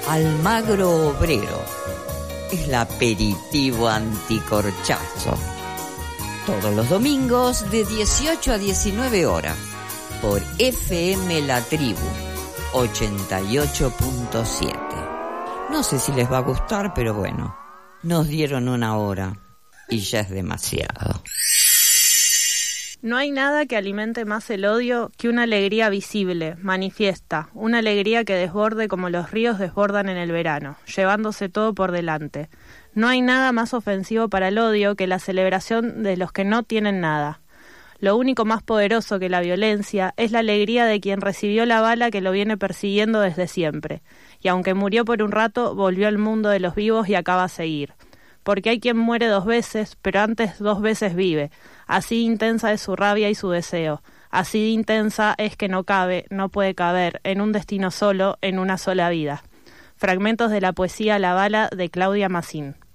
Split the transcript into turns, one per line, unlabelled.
Almagro Obrero, el aperitivo anticorchazo. Todos los domingos de 18 a 19 horas por FM La Tribu 88.7. No sé si les va a gustar, pero bueno, nos dieron una hora y ya es demasiado.
No hay nada que alimente más el odio que una alegría visible, manifiesta, una alegría que desborde como los ríos desbordan en el verano, llevándose todo por delante. No hay nada más ofensivo para el odio que la celebración de los que no tienen nada. Lo único más poderoso que la violencia es la alegría de quien recibió la bala que lo viene persiguiendo desde siempre, y aunque murió por un rato, volvió al mundo de los vivos y acaba a seguir. Porque hay quien muere 2 veces, pero antes 2 veces vive. Así intensa es su rabia y su deseo. Así intensa es que no puede caber en un destino solo, en una sola vida. Fragmentos de la poesía La bala de Claudia Massín.